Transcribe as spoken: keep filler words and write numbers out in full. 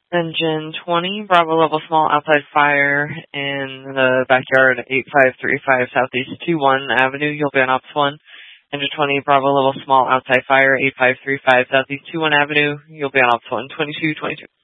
Engine twenty, Bravo level small outside fire in the backyard, eight five three five Southeast two one Avenue. You'll be on Ops one. Engine twenty, Bravo level small outside fire, eight five three five Southeast two one Avenue. You'll be on Ops one, twenty-two twenty-two.